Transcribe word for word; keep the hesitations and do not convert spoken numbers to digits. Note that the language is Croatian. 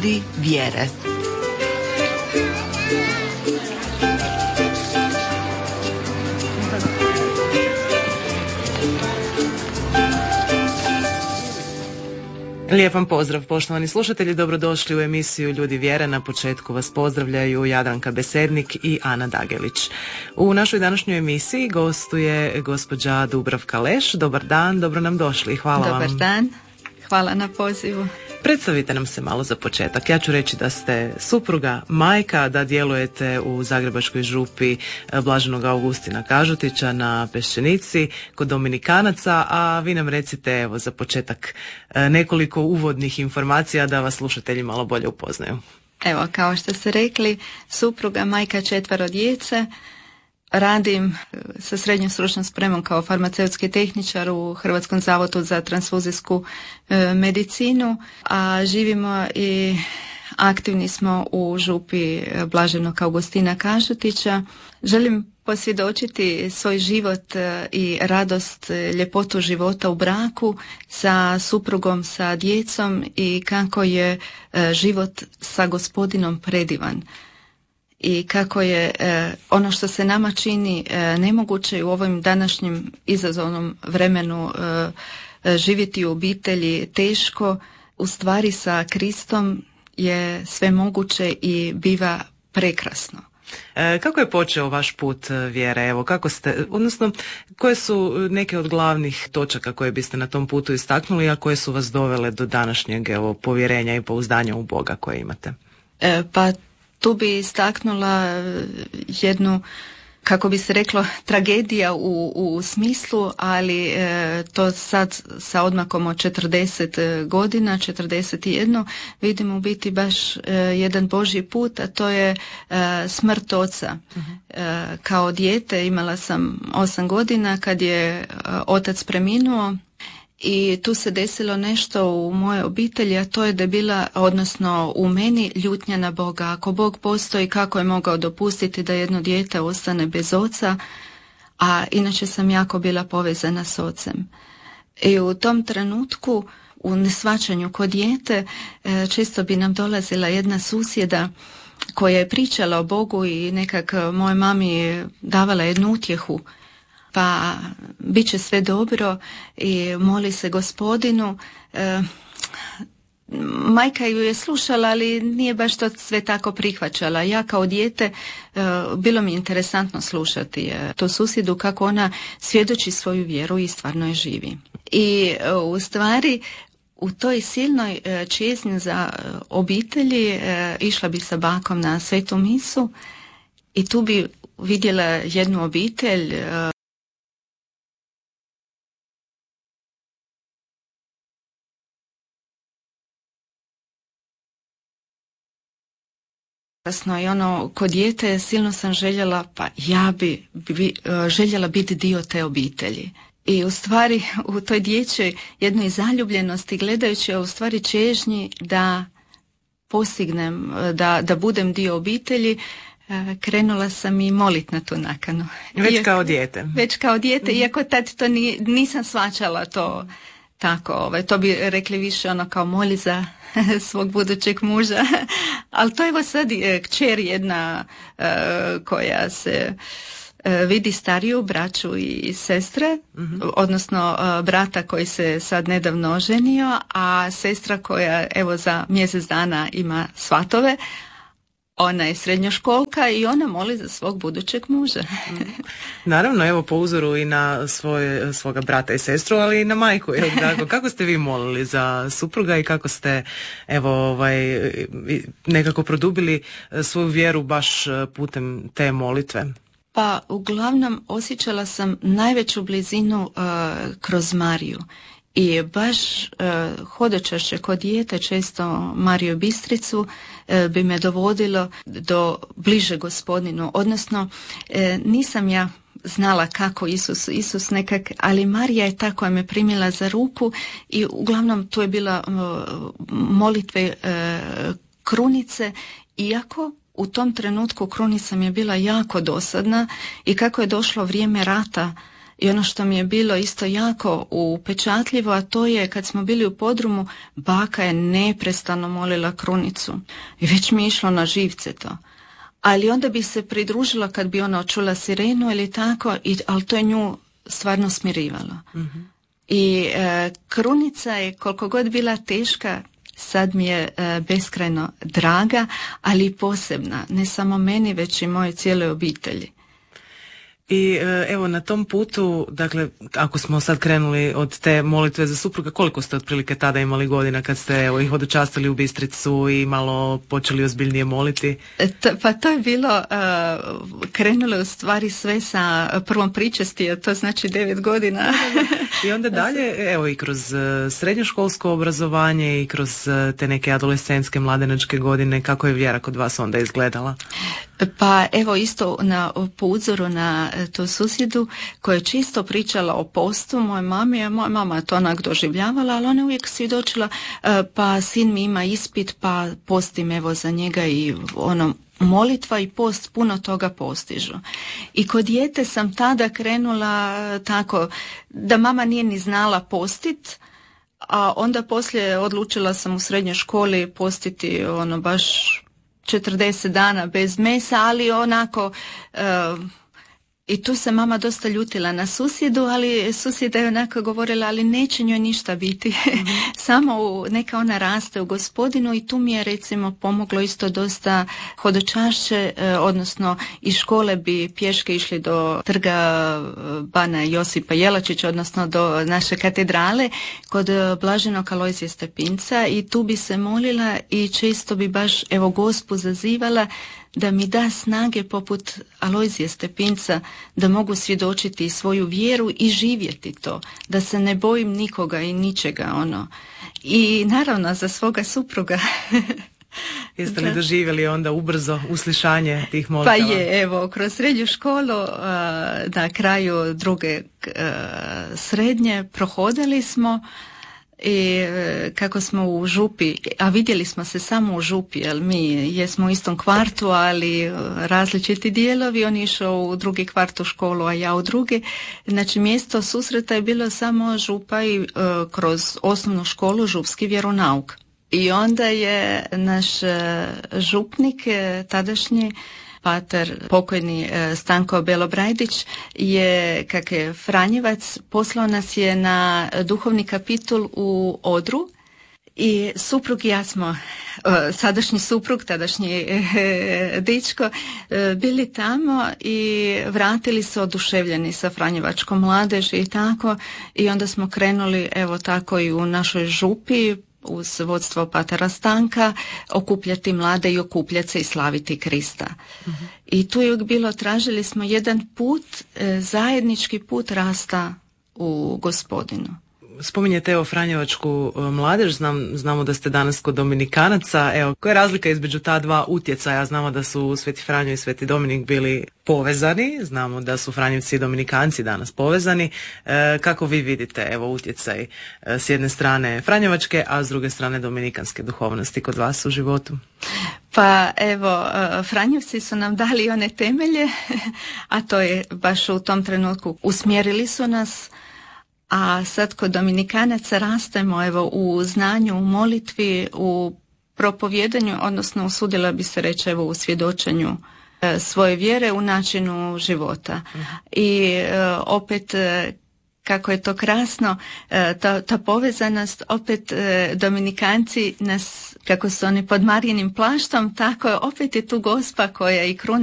Ljudi vjere. Lijep vam pozdrav, poštovani slušatelji, dobrodošli u emisiju Ljudi vjere. Na početku vas pozdravljaju Jadranka Besednik i Ana Dagelić. U našoj današnjoj emisiji gostuje gospođa Dubravka Leš. Dobar dan, dobro nam došli. Hvala Dobar vam. Dobar dan, hvala na pozivu. Predstavite nam se malo za početak. Ja ću reći da ste supruga, majka, da djelujete u Zagrebačkoj župi Blaženog Augustina Kažutića na Peščenici kod Dominikanaca, a vi nam recite evo za početak nekoliko uvodnih informacija da vas slušatelji malo bolje upoznaju. Evo, kao što ste rekli, supruga, majka četvero djece. Radim sa srednjom stručnom spremom kao farmaceutski tehničar u Hrvatskom zavodu za transfuzijsku e, medicinu, a živimo i aktivni smo u župi Blaženog Augustina Kažutića. Želim posvjedočiti svoj život i radost, ljepotu života u braku sa suprugom, sa djecom i kako je e, život sa Gospodinom predivan. I kako je e, ono što se nama čini e, nemoguće u ovom današnjem izazovnom vremenu e, e, živjeti u obitelji teško, u stvari sa Kristom je sve moguće i biva prekrasno. E, kako je počeo vaš put vjere? Evo, kako ste, odnosno, koje su neke od glavnih točaka koje biste na tom putu istaknuli, a koje su vas dovele do današnjeg evo, povjerenja i pouzdanja u Boga koje imate? E, pa Tu bi istaknula jednu, kako bi se reklo, tragedija u, u smislu, ali e, to sad sa odmakom od četrdeset godina, četrdeset jedan, vidimo biti baš e, jedan Božji put, a to je e, smrt oca. Uh-huh. E, kao dijete imala sam osam godina kad je e, otac preminuo. I tu se desilo nešto u mojoj obitelji, a to je da je bila, odnosno u meni, ljutnja na Boga. Ako Bog postoji, kako je mogao dopustiti da jedno dijete ostane bez oca, a inače sam jako bila povezana s ocem. I u tom trenutku, u neshvaćanju kod dijete, često bi nam dolazila jedna susjeda koja je pričala o Bogu i nekak mojoj mami davala jednu utjehu. Pa bit će sve dobro i moli se Gospodinu. E, majka ju je slušala, ali nije baš to sve tako prihvaćala. Ja kao dijete, e, bilo mi je interesantno slušati e, to susjedu kako ona svjedoči svoju vjeru i stvarno je živi. I e, u stvari u toj silnoj e, čezni za e, obitelji e, išla bi sa bakom na svetu misu i tu bi vidjela jednu obitelj e, i ono, kod dijete silno sam željela, pa ja bi, bi željela biti dio te obitelji. I u stvari u toj dječjoj jednoj zaljubljenosti, gledajući u stvari čežnji da postignem, da, da budem dio obitelji, krenula sam i molit na tu nakanu. Već iako, kao dijete. Već kao dijete, iako tad to ni, nisam shvaćala to tako, ovaj, to bi rekli više ono kao moli za svog budućeg muža, ali to je evo sad kćer jedna uh, koja se uh, vidi stariju braću i sestre, mm-hmm. odnosno uh, brata koji se sad nedavno oženio, a sestra koja evo za mjesec dana ima svatove. Ona je srednjoškolka i ona moli za svog budućeg muža. Naravno, evo po uzoru i na svoje, svoga brata i sestru, ali i na majku. Jel, tako? Kako ste vi molili za supruga i kako ste evo, ovaj, nekako produbili svoju vjeru baš putem te molitve? Pa uglavnom osjećala sam najveću blizinu uh, kroz Mariju. I baš uh, hodočašće kod dijete, često Mariju Bistricu, uh, bi me dovodilo do bliže Gospodinu. Odnosno, uh, nisam ja znala kako Isus, Isus nekak, ali Marija je ta koja me primila za ruku i uglavnom tu je bila uh, molitve uh, krunice, iako u tom trenutku krunica mi je bila jako dosadna i kako je došlo vrijeme rata I ono što mi je bilo isto jako upečatljivo, a to je kad smo bili u podrumu, baka je neprestano molila krunicu i već mi je išlo na živce to. Ali onda bi se pridružila kad bi ona čula sirenu ili tako, i, ali to je nju stvarno smirivalo. Mm-hmm. I e, krunica je koliko god bila teška, sad mi je e, beskrajno draga, ali i posebna, ne samo meni, već i moje cijele obitelji. I evo na tom putu, dakle, ako smo sad krenuli od te molitve za supruga, koliko ste otprilike tada imali godina kad ste evo, ih hodočastili u Bistricu i malo počeli ozbiljnije moliti? To, pa to je bilo, uh, krenulo u stvari sve sa prvom pričesti, a to znači devet godina. I onda dalje, evo i kroz srednjoškolsko obrazovanje i kroz te neke adolescentske, mladenačke godine, kako je vjera kod vas onda izgledala? Pa evo isto na, po uzoru na tu susjedu koja je čisto pričala o postu moje mame, a moja mama je to onak doživljavala, ali ona uvijek svjedočila, pa sin mi ima ispit, pa postim evo za njega i ono, molitva i post puno toga postižu. I kod dijete sam tada krenula tako da mama nije ni znala postit, a onda poslije odlučila sam u srednjoj školi postiti ono baš četrdeset dana bez mesa, ali onako uh, i tu se mama dosta ljutila na susjedu, ali susjeda je onako govorila, ali neće njoj ništa biti. Mm-hmm. Samo u, neka ona raste u Gospodinu, i tu mi je recimo pomoglo isto dosta hodočašće, eh, odnosno iz škole bi pješke išli do trga Bana Josipa Jelačića, odnosno do naše katedrale kod Blaženog Alojzija Stepinca, i tu bi se molila i često bi baš evo Gospu zazivala da mi da snage poput Alojzija Stepinca da mogu svjedočiti svoju vjeru i živjeti to, da se ne bojim nikoga i ničega ono. I naravno za svoga supruga. Jeste li doživjeli onda ubrzo uslišanje tih molitava? Pa je, evo, kroz srednju školu na kraju druge srednje prohodili smo. I kako smo u župi, a vidjeli smo se samo u župi, jer mi jesmo u istom kvartu, ali različiti dijelovi, on išao u drugi kvart u školu, a ja u drugi. Znači mjesto susreta je bilo samo župa i uh, kroz osnovnu školu župski vjeronauk. I onda je naš župnik tadašnji pater pokojni Stanko Belobrajdić je, kak je Franjevac, poslao nas je na duhovni kapitul u Odru, i suprug i ja smo, sadašnji suprug, tadašnji dičko, bili tamo i vratili se oduševljeni sa franjevačkom mladeži i tako, i onda smo krenuli evo tako i u našoj župi uz vodstvo patera Stanka okupljati mlade i okupljati se i slaviti Krista. Mm-hmm. I tu je uvijek bilo, tražili smo jedan put, zajednički put rasta u Gospodinu. Spominjete evo franjevačku mladež, znam, znamo da ste danas kod Dominikanaca. Evo, koja je razlika između ta dva utjecaja? Znamo da su Sveti Franjo i Sveti Dominik bili povezani, znamo da su Franjevci i Dominikanci danas povezani. E, kako vi vidite evo utjecaj e, s jedne strane franjevačke, a s druge strane dominikanske duhovnosti kod vas u životu? Pa evo, Franjevci su nam dali one temelje, a to je baš u tom trenutku usmjerili su nas. A sad kod Dominikanaca rastemo evo u znanju, u molitvi, u propovjedanju, odnosno usudila bi se reći evo u svjedočenju e, svoje vjere, u načinu života. Uh-huh. I e, opet e, kako je to krasno, e, ta, ta povezanost, opet e, Dominikanci nas, kako su oni pod Marijinim plaštom, tako je, opet je tu Gospa koja i kruni